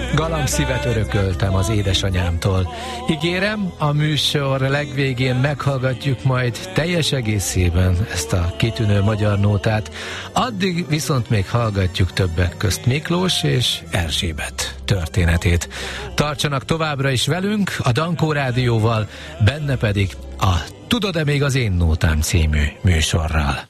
Galambszívet örököltem az édesanyámtól. Ígérem, a műsor legvégén meghallgatjuk majd teljes egészében ezt a kitűnő magyar nótát. Addig viszont még hallgatjuk többek közt Miklós és Erzsébet történetét. Tartsanak továbbra is velünk, a Dankó Rádióval, benne pedig a Tudod-e még az én nótám című műsorral.